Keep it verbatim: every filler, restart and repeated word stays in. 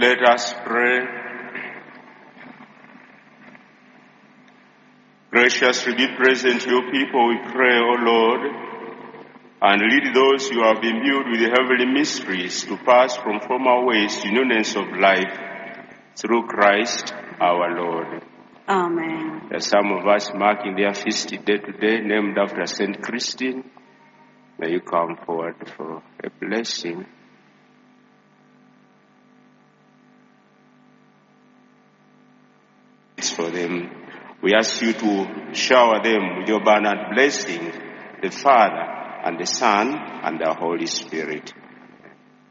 Let us pray. Graciously be present to your people, we pray, O Lord, and lead those who have been imbued with the heavenly mysteries to pass from former ways to newness of life through Christ our Lord. Amen. There are some of us marking their feast day today, named after Saint Christine. May you come forward for a blessing. It's for them. We ask you to shower them with your abundant blessing, the Father and the Son and the Holy Spirit.